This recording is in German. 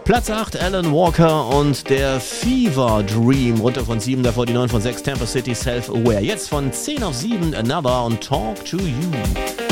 Platz 8, Alan Walker und der Fever Dream. Runter von 7, davor die 9 von 6, Tampa City Self-Aware. Jetzt von 10 auf 7, Another und Talk to You.